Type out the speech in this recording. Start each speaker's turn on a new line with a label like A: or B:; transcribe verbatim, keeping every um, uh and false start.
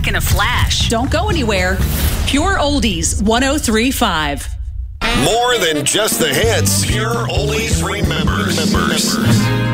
A: back in a flash.
B: Don't go anywhere. Pure Oldies one oh three point five.
C: More than just the hits. Pure Oldies remembers. remembers.